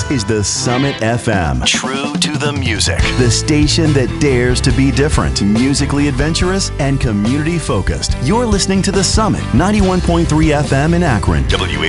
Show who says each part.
Speaker 1: This is the Summit FM. True to the music. The station that dares to be different, musically adventurous, and community focused. You're listening to the Summit 91.3 FM in Akron.